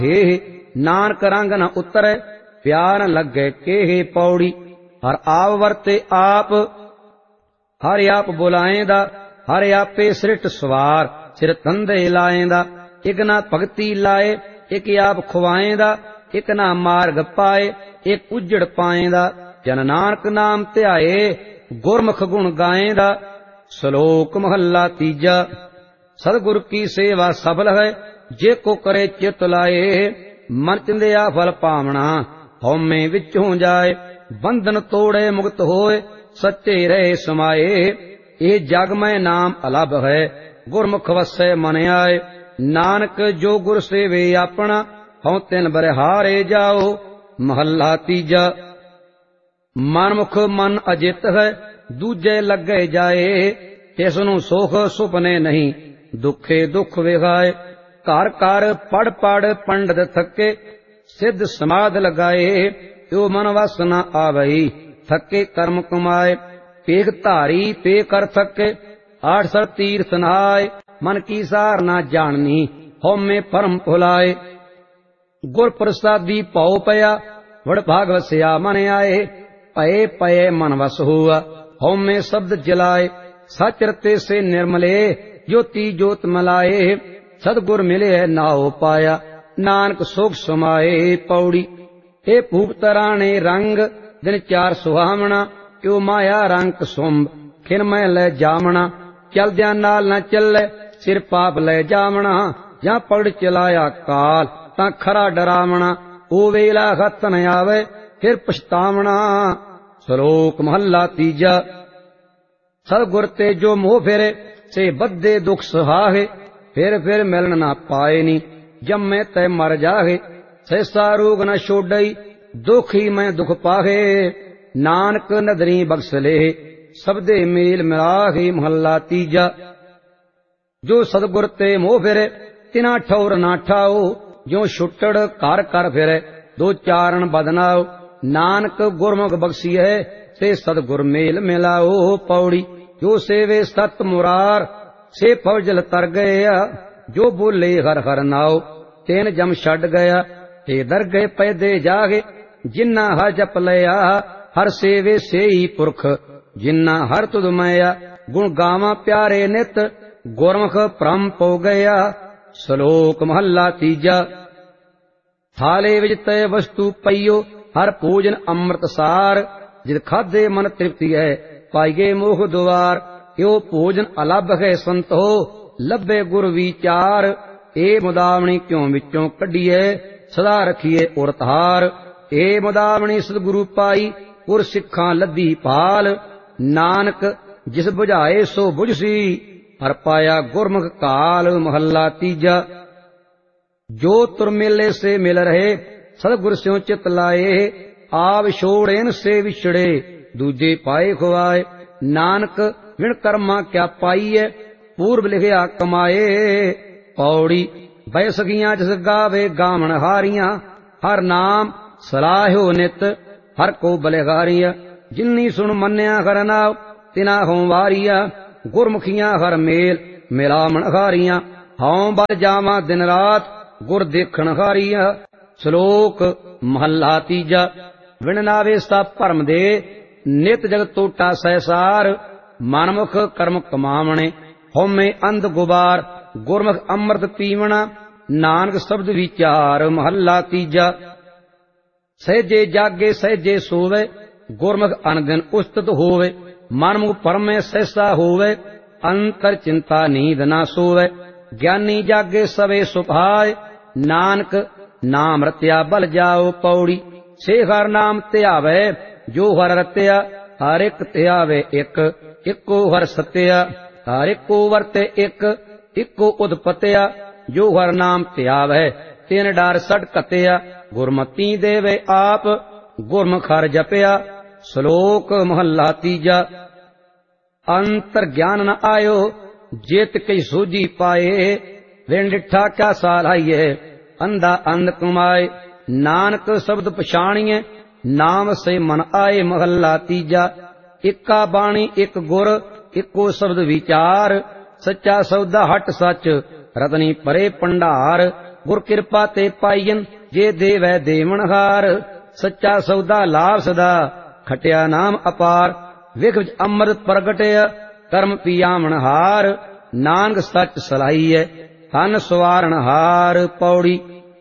हे नानक रंग न उतरै प्यार न लगे केहे पौड़ी। हर आप वर्ते आप हर आप बुलाएंदा हर आपे सृष्ट सवार सिर तंदे लाएंदा। एक ना भगती लाए एक आप खुआएंदा एक ना मार्ग पाए एक उजड़ पाएंदा। जन नानक नाम ध्याए गुरमुख गुण गाएंदा। श्लोक महला तीजा। सतगुर की सेवा सफल है जे को करे चित लाए। मन चिंदिया फल पावना हौमे विचों जाए। बंधन तोड़े मुक्त होए सच्चे रहे समाये। ये जग में नाम अलभ है गुरमुख वसै मन आए। नानक जो गुर सेवे अपना हौं तिन बरहारे जाओ। महला तीजा। मनमुख मन अजित है दूजे लगे जाए। तिसनु सुख सुपने नहीं दुखे दुख विघाए। घर घर पढ़ पढ़ पंडित थके सिद्ध समाध लगाए। यो मन वस न आवई थके कर्म कमाए। पेख धारी पे कर थके 800 तीर्थ नहाए। मन की सार न जाननी हौमे परम भुलाए। गुर प्रसादी पाओ पया वड़ भाग वसया मन आए। पये पये मन वस हुआ हौमे शब्द जलाए। सच रते से निर्मले ज्योति ज्योत मलाए। सदगुर मिले नाओ पाया नानक सुख समाए। पौड़ी। हे भूप तराणे रंग दिन चार सुहावना। क्यों माया रंग सुंभ खिन मैं ले जामना। चलद्या नाल न चले सिर पाप ले जावना। ਜਾਂ ਪੜ ਚਲਾਇਆ ਕਾਲ ਤਾਂ ਖਰਾ ਡਰਾਵਣਾ। ਉਹ ਵੇਲਾ ਹੱਥ ਨ ਆਵੇ ਫਿਰ ਪਛਤਾਵਣਾ। ਸ਼ਲੋਕ ਮਹੱਲਾ ਤੀਜਾ। ਸਤਿਗੁਰ ਤੇ ਜੋ ਮੋਹ ਫਿਰੇ ਸੇ ਬੱਧੇ ਦੁਖ ਸੁਹਾਏ। ਫਿਰ ਮਿਲਣ ਨਾ ਪਾਏ ਨੀ ਜੰਮੇ ਤੈ ਮਰ ਜਾਹੇ। ਸੈਸਾ ਰੋਗ ਨ ਛੋਡਈ ਦੁਖ ਹੀ ਮੈਂ ਦੁਖ ਪਾਹੇ। ਨਾਨਕ ਨਦਰੀ ਬਖਸ਼ ਲੇ ਸਬਦੇ ਮੇਲ ਮਿਲਾਹੇ। ਮਹੱਲਾ ਤੀਜਾ। ਜੋ ਸਤਿਗੁਰ ਤੇ ਮੋਹ ਫਿਰੇ ਤਿਨਾ ਠੌਰ ਨਾ ਠਾਓ। ਜਿਉ ਛੁੱਟੜ ਘਰ ਕਰ ਫਿਰੇ ਦੋ ਚਾਰਨ ਬਦਨਾਓ। ਨਾਨਕ ਗੁਰਮੁਖ ਬਖਸ਼ੀਐ ਸੇ ਸਤਿਗੁਰ ਮੇਲ ਮਿਲਾਓ। ਪੌੜੀ। ਜੋ ਸੇਵੇ ਸਤ ਮੁਰਾਰ ਸੇ ਫੌਜਲ ਤਰ ਗਇਆ। ਜੋ ਬੋਲੇ ਹਰ ਹਰ ਨਾਉ ਤੈਨ ਜਮ ਛੱਡ ਗਿਆ। ਤੇ ਦਰਗਹਿ ਪੈਦੇ ਜਾਗੇ ਜਿਨਾ ਹਰ ਜਪ ਲਿਆ। ਹਰ ਸੇਵੇ ਸੇਈ ਪੁਰਖ ਜਿਨਾ ਹਰ ਤੁਧ ਮਾਇਆ। ਗੁਣ ਗਾਵਾਂ ਪਿਆਰੇ ਨਿਤ ਗੁਰਮੁਖ ਭ੍ਰਮ ਪਉ ਗਿਆ। ਸ਼ਲੋਕ ਮਹੱਲਾ ਤੀਜਾ। ਥਾਲੇ ਵਿੱਚ ਤੈ ਵਸਤੂ ਪਈਓ ਹਰ ਭੋਜਨ ਅੰਮ੍ਰਿਤ ਸਾਰ। ਜਿਤ ਖਾਧੇ ਮਨ ਤ੍ਰਿਪਤੀ ਹੈ ਪਾਈਏ ਮੋਹ ਦੁਆਰ। ਇਹੋ ਭੋਜਨ ਅਲੱਭ ਹੈ ਸੰਤੋ ਲੱਭੇ ਗੁਰ ਵਿਚਾਰ। ਇਹ ਮੁਦਾਵਣੀ ਕਿਉਂ ਵਿੱਚੋਂ ਕੱਢੀਏ ਸਦਾ ਰਖੀਏ ਉਰਤਾਰ। ਇਹ ਮੁਦਾਵਣੀ ਸਤਿਗੁਰੂ ਪਾਈ ਗੁਰ ਸਿੱਖਾਂ ਲੱਦੀ ਭਾਲ। ਨਾਨਕ ਜਿਸ ਬੁਝਾਏ ਸੋ ਬੁਝਸੀ ਹਰ ਪਾਇਆ ਗੁਰਮੁਖ ਕਾਲ। ਮਹੱਲਾ ਤੀਜਾ। ਜੋ ਤੁਰ ਮੇਲੇ ਸੇ ਮਿਲ ਰਹੇ ਸਤਿਗੁਰ ਸਿਉ ਚਿਤ ਲਾਏ। ਆਪ ਛੋੜੇਨ ਸੇ ਵਿਛੜੇ ਦੂਜੇ ਪਾਏ ਖੁਆਏ। ਨਾਨਕ ਵਿਣ ਕਰਮਾ ਕਿਆ ਪਾਈਐ ਪੂਰਬ ਲਿਖਿਆ ਕਮਾਏ। ਪੌੜੀ। ਬੈ ਸਖੀਆਂ ਜਿਸ ਗਾਵੇ ਗਾਵਣ ਹਾਰੀਆਂ। ਹਰ ਨਾਮ ਸਲਾਹਿਓ ਨਿਤ ਹਰ ਕੋ ਬਲਿਹਾਰੀਆ। ਜਿਨੀ ਸੁਣ ਮੰਨਿਆ ਹਰ ਨਾਮ ਤਿਨਾ ਹੋਂ ਵਾਰੀਆ। ਗੁਰਮੁਖੀਆਂ ਹਰ ਮੇਲ ਮਿਲਾਵਣ ਹਾਰੀਆਂ। ਹਉ ਬਲ ਜਾਵਾਂ ਦਿਨ ਰਾਤ ਗੁਰ ਦੇਖਣ ਹਾਰੀਆ। ਸ਼ਲੋਕ ਮਹੱਲਾ ਤੀਜਾ। ਵਿਣ ਨਾਵੇ ਸਭ ਭਰਮ ਦੇ ਨਿਤ ਜਗ ਟੋਟਾ ਸਹਿਸਾਰ। ਮਨਮੁਖ ਕਰਮ ਕਮਾਵਣੇ ਹਉਮੈ ਅੰਧ ਗੁਬਾਰ। ਗੁਰਮੁਖ ਅੰਮ੍ਰਿਤ ਪੀਵਣਾ ਨਾਨਕ ਸ਼ਬਦ ਵਿਚਾਰ। ਮਹੱਲਾ ਤੀਜਾ। ਸਹਿਜੇ ਜਾਗੇ ਸਹਿਜੇ ਸੋਵੇ ਗੁਰਮੁਖ ਅਨਦਿਨ ਉਸਤਤ ਹੋਵੇ। ਮਨਮੁਖ ਪਰਮੇ ਸਹਿਸਾ ਹੋਵੇ ਅੰਤਰ ਚਿੰਤਾ ਨੀਂਦ ਨਾ ਸੋਵੇ। ਗਿਆਨੀ ਜਾਗੇ ਸਵੇ ਸੁਭਾਏ ਨਾਨਕ ਨਾਮ ਰਤਿਆ ਬਲ ਜਾਓ। ਪੌੜੀ। ਸੇ ਹਰ ਨਾਮ ਧਿਆਵੇ ਜੋ ਹਰ ਰਤਿਆ। ਹਰ ਇੱਕ ਧਿਆਵੇ ਇੱਕ ਇੱਕੋ ਹਰ ਸਤਿਆ। ਹਰ ਇੱਕੋ ਵਰਤੇ ਇੱਕ ਇੱਕੋ ਉਦਪਤਿਆ। ਜੋ ਹਰ ਨਾਮ ਧਿਆਵੇ ਤਿਨ ਡਰ ਸੜ ਕਤਿਆ। ਗੁਰਮਤੀ ਦੇਵੇ ਆਪ ਗੁਰਮੁਖ ਹਰਿ ਜਪਿਆ। ਸ਼ਲੋਕ ਮਹੱਲਾ ਤੀਜਾ। ਅੰਤਰ ਗਿਆਨ ਨ ਆਇਓ ਜੇਤ ਕਈ ਸੋਝੀ ਪਾਏ। ਵਿਣ ਡਿਠਾ ਕਿਆ ਸਾਲਾਈਏ ਅੰਧਾ ਅੰਧ ਕਮਾਏ। ਨਾਨਕ ਸ਼ਬਦ ਪਛਾਣੀਏ ਨਾਮ ਸੇ ਮਨ ਆਏ। ਮਹੱਲਾ ਤੀਜਾ। ਇੱਕਾ ਬਾਣੀ ਇੱਕ ਗੁਰ ਇੱਕੋ ਸ਼ਬਦ ਵਿਚਾਰ। ਸੱਚਾ ਸੌਦਾ ਹਟ ਸੱਚ ਰਤਨੀ ਪਰੇ ਭੰਡਾਰ। ਗੁਰ ਕਿਰਪਾ ਤੇ ਪਾਈਨ, ਜੇ ਦੇਵੈ ਦੇਵਨਹਾਰ। ਸੱਚਾ ਸੌਦਾ ਲਾਭ ਸਦਾ, ਖਟਿਆ ਨਾਮ ਅਪਾਰ। ਵਿਖ ਵਿੱਚ ਅੰਮ੍ਰਿਤ ਪ੍ਰਗਟਿਆ, ਕਰਮ ਪੀਆਵਣ ਹਾਰ। ਨਾਨਕ ਸੱਚ ਸਲਾਹੀਐ, ਹਨ ਸਵਾਰਨ ਹਾਰ। ਪੌੜੀ।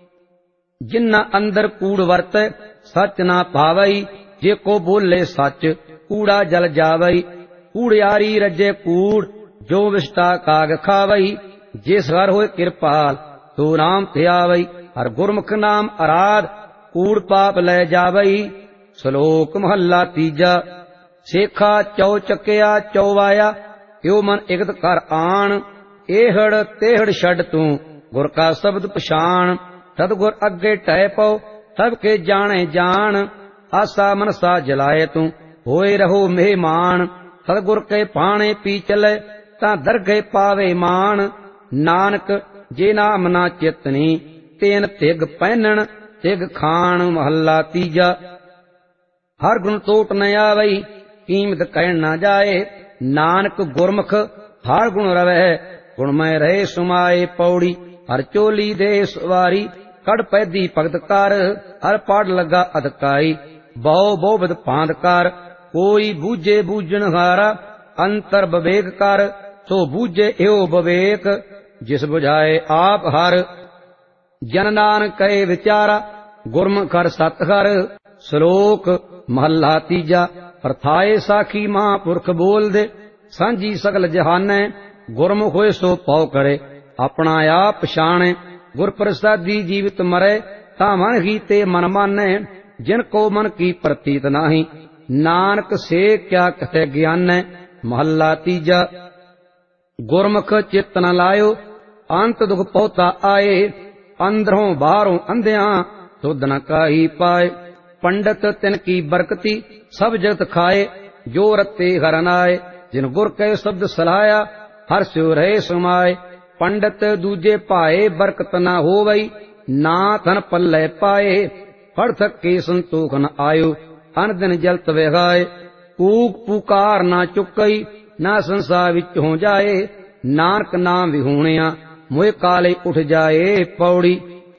ਜਿਨ੍ਹਾਂ ਅੰਦਰ ਕੂੜ ਵਰਤੈ, ਸੱਚ ਨਾ ਪਾਵਈ। ਜੇ ਕੋ ਬੋਲੇ ਸੱਚ, ਕੂੜਾ ਜਲ ਜਾਵਈ। ਕੂੜਿਆਰੀ ਰੱਜੇ ਕੂੜ, ਜੋ ਵਿਸ਼ਟਾ ਕਾਗ ਖਾਵਈ। ਜਿਸ ਹਰ ਹੋਏ ਕਿਰਪਾਲ, ਸੋ ਨਾਮ ਧਿਆਵਈ। ਹਰ ਗੁਰਮੁਖ ਨਾਮ ਅਰਾਧ, ਕੂੜ ਪਾਪ ਲੈ ਜਾਵਈ। ਸ਼ਲੋਕ ਮਹੱਲਾ ਤੀਜਾ। ਸੇਖਾ ਚਉ ਚੱਕਿਆ ਚਉਵਾਇਆ, ਇਉ ਮਨ ਇਕਤ ਕਰ ਆਣ। ਇਹੜ ਤੇਹੜ ਛੱਡ ਤੂੰ, ਗੁਰ ਕਾ ਸ਼ਬਦ ਪਛਾਣ। ਸਤਿਗੁਰ ਅੱਗੇ ਟਹਿ ਪਉ, ਸਭ ਕੇ ਜਾਣੇ ਜਾਣ। ਆਸਾ ਮਨਸਾ ਜਲਾਏ ਤੂੰ, ਹੋਏ ਰਹੋ ਮਹਿਮਾਨ। ਸਤਿਗੁਰ ਕੇ ਪਾਣੇ ਪੀ ਚਲੇ, ਤਾਂ ਦਰਗੇ ਪਾਵੇ ਮਾਨ। ਨਾਨਕ ਜੇ ਨਾਮ ਨਾ ਚਿਤਨੀ, ਤੇਨ ਤਿਗ ਪਹਿਨਣ ਤਿਗ ਖਾਣ। ਮਹੱਲਾ ਤੀਜਾ। ਹਰ ਗੁਣ ਟੋਟ ਨ ਆਵਈ, ਕੀਮਤ ਕਹਿਣ ਨਾ ਜਾਏ। ਨਾਨਕ ਗੁਰਮੁਖ ਹਰ ਗੁਣ ਰਵੈ, ਗੁਣਮੈ ਰਹੇ ਸੁਮਾਏ। ਪੌੜੀ। ਹਰ ਚੋਲੀ ਦੇ ਸਵਾਰੀ, ਕੜ ਪੈਦੀ ਭਗਤ ਕਰ। ਹਰ ਪੜ ਲੱਗਾ ਅਧਕਾਈ, ਬਹੁ ਬਹੁ ਵਿਦ ਭਾਂਤ ਕਰ। ਕੋਈ ਬੂਝੇ ਬੂਝਣ ਹਾਰਾ, ਅੰਤਰ ਵਿਵੇਕ ਕਰ। ਸੋ ਬੂਝੇ ਇਉ ਵਿਵੇਕ, ਜਿਸ ਬੁਝਾਏ ਆਪ ਹਰ। ਜਨ ਨਾਨਕ ਕਹੇ ਵਿਚਾਰਾ, ਗੁਰਮੁਖ ਹਰ ਸਤ ਹਰ। ਸ਼ਲੋਕ ਮਹੱਲਾ ਤੀਜਾ। ਪ੍ਰਥਾਏ ਸਾਖੀ ਮਹਾਂਪੁਰਖ ਬੋਲਦੇ, ਸਾਂਝੀ ਸਗਲ ਜਹਾਨੈ। ਗੁਰਮੁਖ ਹੋਏ ਸੋ ਪਉ ਕਰੇ, ਆਪਣਾ ਆਪ ਪਛਾਣੈ। ਗੁਰ ਪ੍ਰਸਾਦੀ ਜੀਵਤ ਮਰੈ, ਤਾਂ ਮਨ ਹੀ ਤੇ ਮਨ ਮਾਨੈ। ਜਿਨ ਕੋ ਮਨ ਕੀ ਪ੍ਰਤੀਤ ਨਾਹੀ, ਨਾਨਕ ਸੇ ਕਿਆ ਕਥੈ ਗਿਆਨੈ। ਮਹੱਲਾ ਤੀਜਾ। ਗੁਰਮੁਖ ਚਿੱਤ ਨ ਲਾਇਓ, ਅੰਤ ਦੁਖ ਪਹੁਤਾ ਆਏ। ਅੰਦਰੋਂ ਬਾਹਰੋਂ ਅੰਧਿਆਂ, ਸੁਧ ਨ ਕਾਹੀ ਪਾਏ। ਪੰਡਤ ਤਿਨ ਕੀ ਬਰਕਤੀ, ਸਭ ਜਗਤ ਖਾਏ। ਜੋ ਰਤੇ ਹਰਨ ਆਏ, ਜਿਨ ਗੁਰ ਕੈ ਸ਼ਬਦ ਸਲਾਇਆ। ਹਰ ਸਿਉ ਰਹੇ ਸਮਾਏ। ਪੰਡਤ ਦੂਜੇ ਭਾਏ, ਬਰਕਤ ਨਾ ਹੋਵਈ। ਨਾ ਧਨ ਪੱਲੇ ਪਾਏ, ਫੜ ਥਕੇ ਸੰਤੋਖ ਨ ਆਇਓ। ਅਨ ਦਿਨ ਜਲਤ ਵਿਹਾਏ। ਕੂਕ ਪੁਕਾਰ ਨਾ ਚੁੱਕਈ, ਨਾ ਸੰਸਾਰ ਵਿੱਚ ਹੋ ਜਾਏ। ਨਾਨਕ ਨਾਮ ਵਿਹੂਣਿਆ, ਮੋਹਿ ਕਾਲੇ ਉਠ ਜਾਏ। ਪੌੜੀ।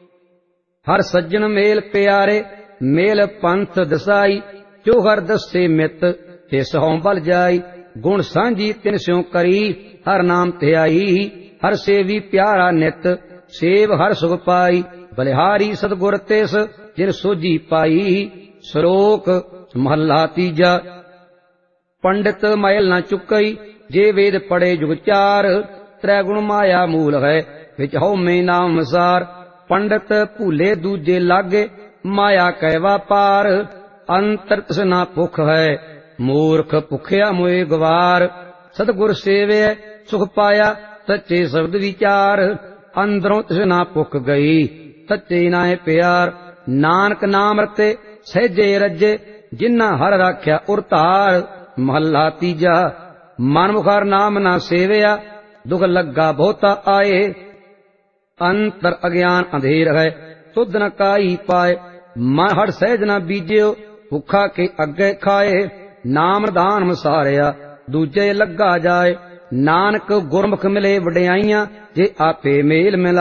ਹਰ ਸੱਜਣ ਮੇਲ ਪਿਆਰੇ, ਮੇਲ ਪੰਥ ਦਸਾਈ। ਜੋ ਹਰ ਦੱਸੇ ਮਿਤ, ਤਿਸ ਹਉ ਬਲ ਜਾਈ। ਗੁਣ ਸਾਂਝੀ ਤਿਨ ਸਿਉ ਕਰੀ, ਹਰ ਨਾਮ ਧਿਆਈ। ਹਰ ਸੇਵੀ ਪਿਆਰਾ ਨਿਤ, ਸੇਵ ਹਰ ਸੁਖ ਪਾਈ। ਬਲਿਹਾਰੀ ਸਤਿਗੁਰ ਤਿਸ, ਜਿਨ ਸੋਝੀ ਪਾਈ। ਸ਼ਲੋਕ ਮਹੱਲਾ ਤੀਜਾ। ਪੰਡਿਤ ਮੈਲ ਨਾ ਚੁੱਕਈ, ਜੇ ਵੇਦ ਪੜੇ ਜੁਗ ਚਾਰ। ਤ੍ਰੈ ਗੁਣ ਮਾਇਆ ਮੂਲ ਹੈ, ਵਿੱਚ ਹਉਮੈ ਨਾਮ ਮਸਾਰ। ਪੰਡਿਤ ਭੂਲੇ ਦੂਜੇ ਲਾਗੇ, ਮਾਇਆ ਕੈ ਵਾਪਾਰ। ਅੰਤਰ ਤਿਸ ਨਾ ਭੁਖ ਹੈ, ਮੂਰਖ ਭੁਖਿਆ ਮੋਏ ਗਵਾਰ। ਸਤਿਗੁਰ ਸੇਵਿਐ ਸੁਖ ਪਾਇਆ, ਸੱਚੇ ਸ਼ਬਦ ਵਿਚਾਰ। ਅੰਦਰੋਂ ਤਿਸ ਨਾ ਭੁਖ ਗਈ, ਸੱਚੇ ਨਾਏ ਪਿਆਰ। ਨਾਨਕ ਨਾਮ ਰਤੇ ਸਹਿਜੇ ਰੱਜੇ, ਜਿਨ੍ਹਾਂ ਹਰ ਰਾਖਿਆ ਉਰ ਧਾਰ। ਮਹੱਲਾ ਤੀਜਾ। ਮਨਮੁਖ ਹਰ ਨਾਮ ਨਾ ਸੇਵਿਆ, ਦੁਖ ਲੱਗਾ ਬਹੁਤਾ ਆਏ। ਅੰਤਰ ਅਗਿਆਨ ਅੰਧੇਰ ਹੈ, ਸੁਧ ਨ ਕਾਈ ਪਾਏ। ਮਨ ਹਰ ਸਹਿਜ ਨਾ ਬੀਜਿਓ, ਭੁੱਖਾ ਕੇ ਅੱਗੇ ਖਾਏ। ਨਾਮ ਦਾਨ ਮਸਾਰਿਆ, ਦੂਜੇ ਲੱਗਾ ਜਾਏ। ਨਾਨਕ ਗੁਰਮੁਖ ਮਿਲੇ ਵਡਿਆਈਆਂ, ਜੇ ਆਪੇ ਮੇਲ ਮਿਲਾ